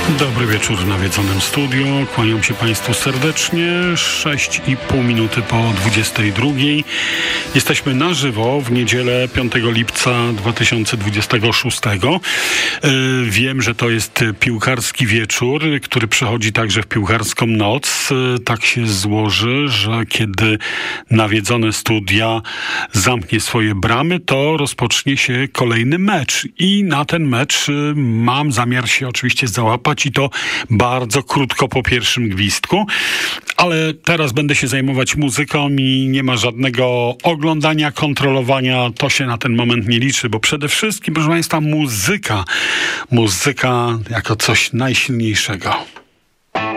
Dobry wieczór w nawiedzonym studiu. Kłaniam się Państwu serdecznie. 6,5 minuty po 22. Jesteśmy na żywo w niedzielę 5 lipca 2026. Wiem, że to jest piłkarski wieczór, który przechodzi także w piłkarską noc. Tak się złoży, że kiedy nawiedzone studia zamknie swoje bramy, to rozpocznie się kolejny mecz. I na ten mecz mam zamiar się oczywiście załapać i to bardzo krótko po pierwszym gwizdku. Ale teraz będę się zajmować muzyką i nie ma żadnego oglądania, kontrolowania. To się na ten moment nie liczy, bo przede wszystkim, proszę Państwa, muzyka jako coś najsilniejszego.